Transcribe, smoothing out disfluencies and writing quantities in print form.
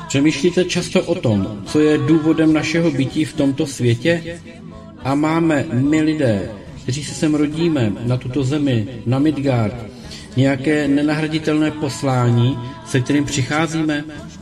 Přemýšlíte často o tom, co je důvodem našeho bytí v tomto světě? A máme my lidé, kteří se sem rodíme, na tuto zemi, na Midgard, nějaké nenahraditelné poslání, se kterým přicházíme?